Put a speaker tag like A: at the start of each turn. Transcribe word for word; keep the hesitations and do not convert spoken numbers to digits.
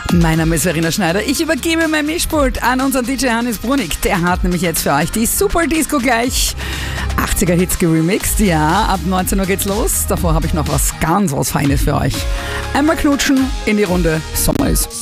A: Mein Name ist Verena Schneider. Ich übergebe mein Mischpult an unseren D J Hannes Brunig. Der hat nämlich jetzt für euch die Super Disco gleich achtziger Hits geremixed. Ja, ab neunzehn Uhr geht's los. Davor habe ich noch was ganz was Feines für euch. Einmal knutschen in die Runde. Sommer ist.